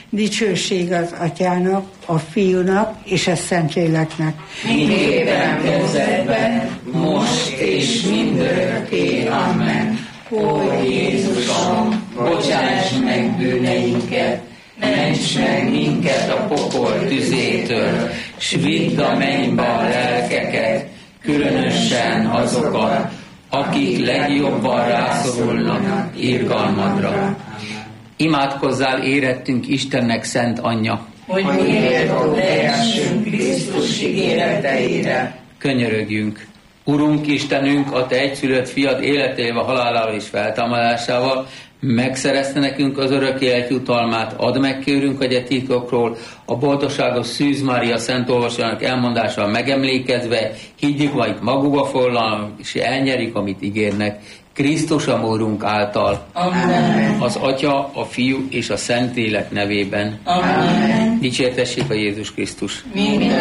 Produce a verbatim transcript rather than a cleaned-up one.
Dicsőség az Atyának, a Fiúnak és a Szentléleknek. Mindképpen kezdetben, most és mindörökké. Amen. Ó Jézusom, bocsáss meg bűneinket, ments meg minket a pokol tüzétől, s vidd a mennybe a lelkeket, különösen azokat, akik legjobban rászorulnak irgalmadra. Imádkozzál érettünk Istennek szent anyja, hogy méltó lehessünk Krisztus ígéreteire. Könyörögjünk. Urunk Istenünk, a Te egyszülött fiad életével, halálával és feltámadásával megszerezte nekünk az örök élet jutalmát, add meg kérünk, hogy a titkokról a boldogságos Szűz Mária Szent Olvasójának elmondásával megemlékezve higgyük, majd magukba foglalnak, és elnyerik, amit ígérnek. Krisztus a Úrunk által. Amen. Az Atya, a Fiú és a Szentlélek nevében. Amen. Dicsértessék a Jézus Krisztus. Minden